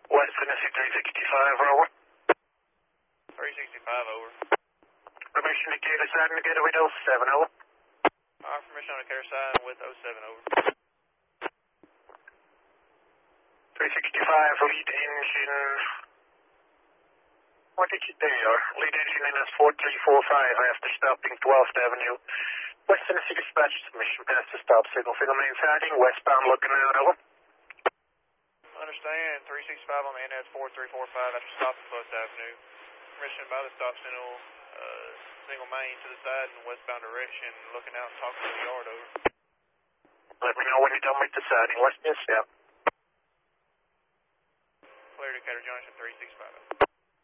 West Tennessee 365, over. 365, over. Permission to Gator side and Gator with 07, over. Permission on the Gator side with 07, over. 365, lead engine. What did you there? Lead engine in S4345 after stopping 12th Avenue. West Tennessee dispatch submission past the stop signal. Signal main siding, westbound looking out, over. Understand, 365 on the NS 4345 after stopping 12th Avenue. Permission by the stop signal, single main to the side in westbound direction, looking out and talking to the yard, over. Let me know when you're done with the siding. West Miss, yeah. Clear to Decatur Junction 365.